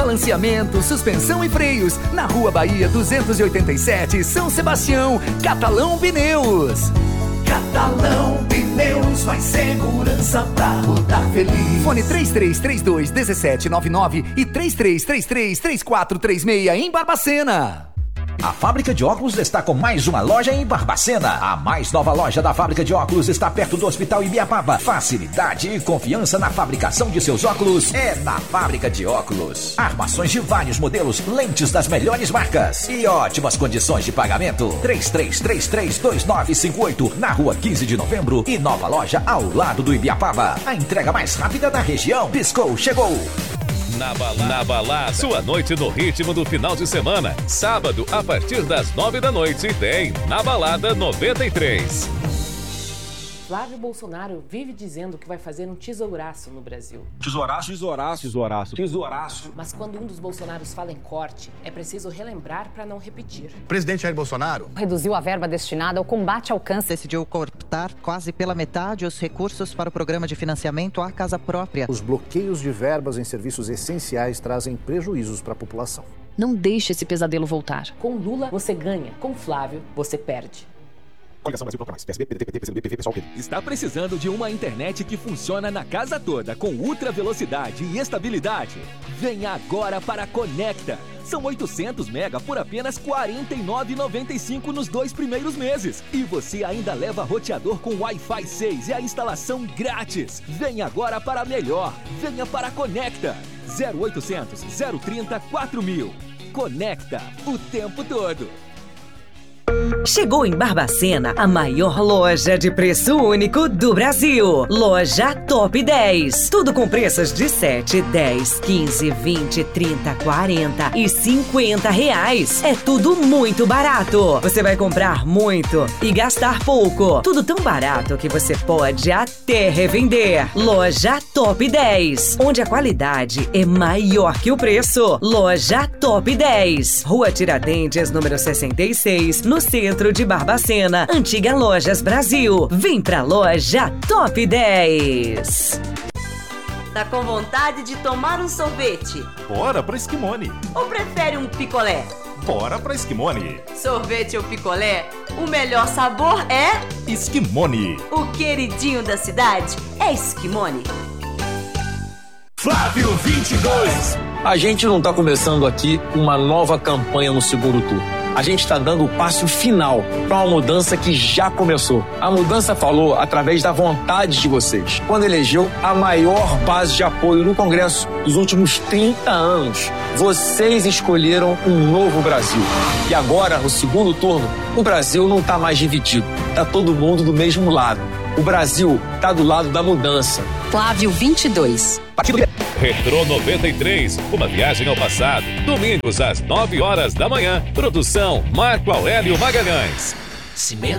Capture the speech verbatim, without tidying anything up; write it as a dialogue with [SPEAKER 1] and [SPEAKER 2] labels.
[SPEAKER 1] Balanceamento, suspensão e freios. Na Rua Bahia duzentos e oitenta e sete, São Sebastião. Catalão Pneus. Catalão Pneus, mais segurança pra rodar feliz. Fone três três três dois, um sete nove nove e três três três três, três quatro três seis em Barbacena.
[SPEAKER 2] A Fábrica de Óculos está com mais uma loja em Barbacena. A mais nova loja da Fábrica de Óculos está perto do Hospital Ibiapaba. Facilidade e confiança na fabricação de seus óculos é na Fábrica de Óculos. Armações de vários modelos, lentes das melhores marcas e ótimas condições de pagamento. três três três três, dois nove cinco oito na Rua quinze de Novembro e nova loja ao lado do Ibiapaba. A entrega mais rápida da região. Piscou, chegou.
[SPEAKER 3] Na balada, na balada, sua noite no ritmo do final de semana. Sábado, a partir das nove da noite, tem Na Balada noventa e três.
[SPEAKER 4] Flávio Bolsonaro vive dizendo que vai fazer um tesouraço no Brasil.
[SPEAKER 5] Tesouraço, tesouraço, tesouraço, tesouraço.
[SPEAKER 4] Mas quando um dos Bolsonaros fala em corte, é preciso relembrar para não repetir.
[SPEAKER 6] O presidente Jair Bolsonaro
[SPEAKER 7] reduziu a verba destinada ao combate ao câncer.
[SPEAKER 8] Decidiu cortar quase pela metade os recursos para o programa de financiamento à casa própria.
[SPEAKER 9] Os bloqueios de verbas em serviços essenciais trazem prejuízos para a população.
[SPEAKER 7] Não deixe esse pesadelo voltar.
[SPEAKER 4] Com Lula, você ganha. Com Flávio, você perde.
[SPEAKER 10] Coligação Brasil Proclamais. P S B, P D T, P C B, P V, pessoal.
[SPEAKER 11] Está precisando de uma internet que funciona na casa toda, com ultra velocidade e estabilidade? Venha agora para a Conecta. São oitocentos mega por apenas quarenta e nove reais e noventa e cinco centavos nos dois primeiros meses. E você ainda leva roteador com Wi-Fi seis e a instalação grátis. Venha agora para a melhor. Venha para a Conecta. zero oitocentos, zero trinta, quatro mil. Conecta o tempo todo.
[SPEAKER 12] Chegou em Barbacena a maior loja de preço único do Brasil. Loja Top dez. Tudo com preços de sete, dez, quinze, vinte, trinta, quarenta e cinquenta reais. É tudo muito barato. Você vai comprar muito e gastar pouco. Tudo tão barato que você pode até revender. Loja Top dez, onde a qualidade é maior que o preço. Loja Top dez. Rua Tiradentes, número sessenta e seis, no centro de Barbacena. Antiga Lojas Brasil. Vem pra Loja Top dez.
[SPEAKER 13] Tá com vontade de tomar um sorvete?
[SPEAKER 14] Bora pra Esquimone.
[SPEAKER 13] Ou prefere um picolé?
[SPEAKER 14] Bora pra Esquimone.
[SPEAKER 13] Sorvete ou picolé, o melhor sabor é...
[SPEAKER 14] Esquimone.
[SPEAKER 13] O queridinho da cidade é Esquimone.
[SPEAKER 15] Flávio vinte e dois.
[SPEAKER 16] A gente não tá começando aqui uma nova campanha no segundo turno. A gente está dando o passo final para uma mudança que já começou. A mudança falou através da vontade de vocês, quando elegeu a maior base de apoio no Congresso dos últimos trinta anos. Vocês escolheram um novo Brasil. E agora, no segundo turno, o Brasil não está mais dividido. Está todo mundo do mesmo lado. O Brasil está do lado da mudança.
[SPEAKER 7] Flávio vinte e dois.
[SPEAKER 3] Retrô noventa e três, uma viagem ao passado. Domingos às nove horas da manhã. Produção Marco Aurélio Magalhães.
[SPEAKER 17] Cimento